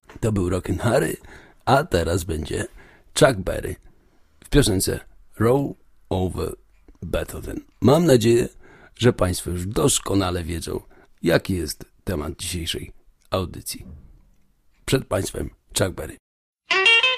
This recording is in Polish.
To był Rockin' Harry, a teraz będzie Chuck Berry w piosence Roll Over Beethoven. Mam nadzieję, że Państwo już doskonale wiedzą, jaki jest temat dzisiejszej audycji. Przed Państwem Chuck Berry.